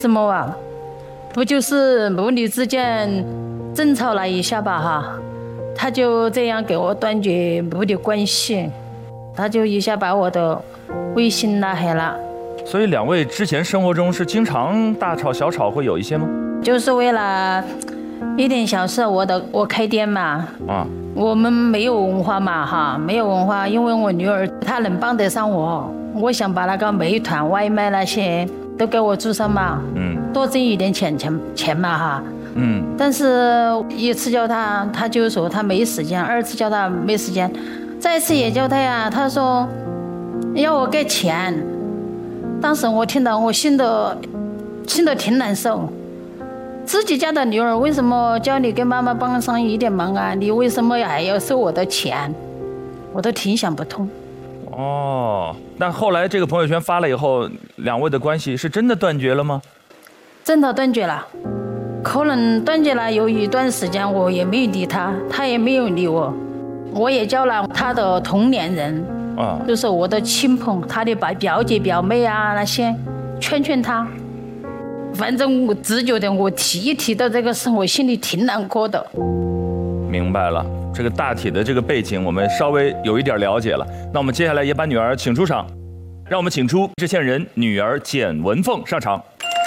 什么啊？不就是母女之间争吵了一下吧哈，他就这样给我断绝母女关系，他就一下把我的微信拉黑了。 所以两位之前生活中是经常大吵小吵，会有一些吗？ 就是为了一点小事，我开店嘛，我们没有文化嘛哈，没有文化，因为我女儿她能帮得上我，我想把那个美团外卖那些都给我做上嘛，多挣一点钱嘛哈，但是一次叫他，他就说他没时间；二次叫他没时间，再次也叫他呀，他说要我给钱。当时我听到，我心的挺难受。自己家的女儿为什么叫你给妈妈帮上一点忙啊？你为什么还要收我的钱？我都挺想不通。 哦，那后来这个朋友圈发了以后，两位的关系是真的断绝了吗？ 真的断绝了，可能断绝了有一段时间，我也没有理他，他也没有理我。我也叫了他的同年人，就是我的亲朋，他的表姐表妹啊那些，劝他。反正我只觉得我提到这个事，我心里挺难过的。 明白了，这个大体的这个背景我们稍微有一点了解了。那我们接下来也把女儿请出场，让我们请出致歉人女儿简文凤上场。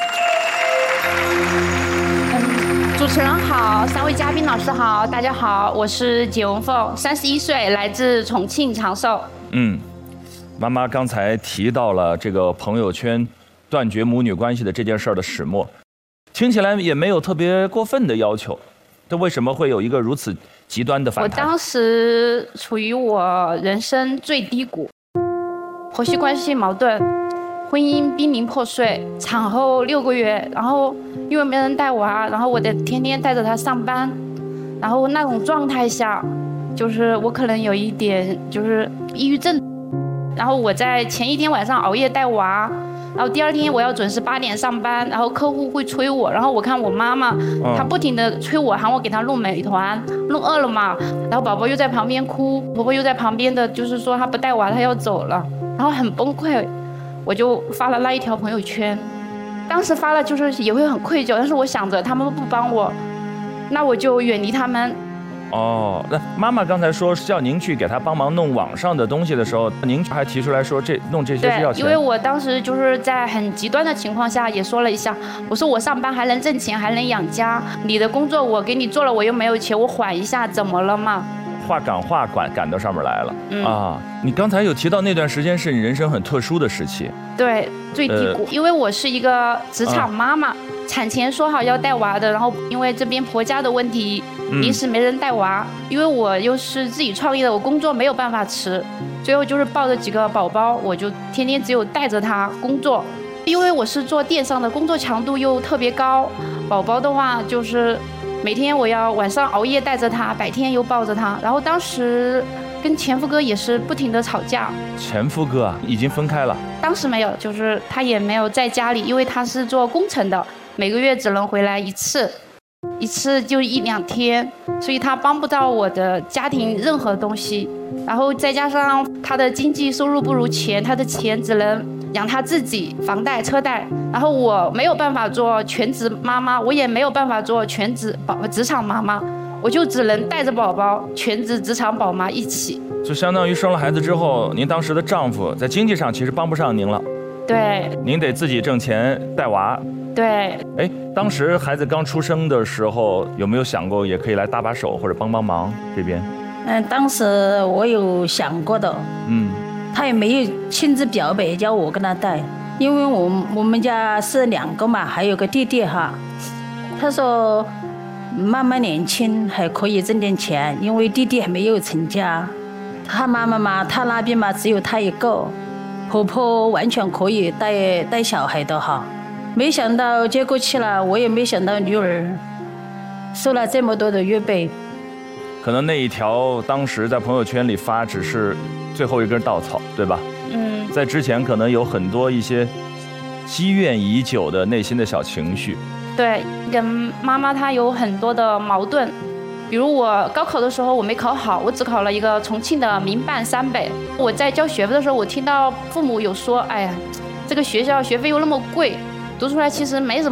主持人好，三位嘉宾老师好，大家好，我是简文凤，31岁，来自重庆长寿。 妈妈刚才提到了这个朋友圈断绝母女关系的这件事儿的始末，听起来也没有特别过分的要求，这为什么会有一个如此极端的反弹？ 我当时处于我人生最低谷，婆媳关系矛盾，婚姻濒临破碎，产后6个月，然后因为没人带娃，然后我得天天带着她上班，然后那种状态下，就是我可能有一点就是抑郁症，然后我在前一天晚上熬夜带娃。然后第二天我要准时8点上班，然后客户会催我，然后我看我妈妈，她不停地催我，喊我给她弄美团、弄饿了么，然后宝宝又在旁边哭，婆婆又在旁边的，就是说她不带娃，她要走了，然后很崩溃，我就发了那一条朋友圈。当时发了就是也会很愧疚，但是我想着他们不帮我，那我就远离他们。 那妈妈刚才说叫您去给她帮忙弄网上的东西的时候，您还提出来说弄这些是要钱。 对，因为我当时就是在很极端的情况下也说了一下，我说我上班还能挣钱，还能养家，你的工作我给你做了，我又没有钱，我缓一下怎么了嘛？ 话赶到上面来了。你刚才有提到那段时间是你人生很特殊的时期。 对，最低谷，因为我是一个职场妈妈，产前说好要带娃的，然后因为这边婆家的问题，临时没人带娃，因为我又是自己创业的，我工作没有办法辞，最后就是抱着几个宝宝，我就天天只有带着他工作，因为我是做电商的，工作强度又特别高，宝宝的话就是每天我要晚上熬夜带着他，白天又抱着他，然后当时跟前夫哥也是不停的吵架。 前夫哥已经分开了？ 当时没有，就是他也没有在家里，因为他是做工程的，每个月只能回来一次就1-2天，所以他帮不到我的家庭任何东西。然后再加上他的经济收入不如前，他的钱只能养他自己，房贷车贷，然后我没有办法做全职妈妈，我也没有办法做全职职场妈妈，我就只能带着宝宝全职职场宝妈一起。 就相当于生了孩子之后，您当时的丈夫在经济上其实帮不上您了。 对， 您得自己挣钱带娃。 对。 当时孩子刚出生的时候，有没有想过也可以来搭把手或者帮忙这边？ 当时我有想过的。他也没有亲自表白叫我跟他带，因为我们家是2个嘛，还有个弟弟哈。他说妈妈年轻还可以挣点钱，因为弟弟还没有成家，他妈妈嘛，他那边嘛只有他一个，婆婆完全可以带小孩的哈。没想到结果去了，我也没想到女儿收了这么多的月费。 可能那一条当时在朋友圈里发只是最后一根稻草，对吧？在之前可能有很多一些积怨已久的内心的小情绪。 对，跟妈妈她有很多的矛盾，比如我高考的时候我没考好，我只考了一个重庆的民办3北。我在交学费的时候，我听到父母有说，哎呀，这个学校学费又那么贵，读出来其实没什么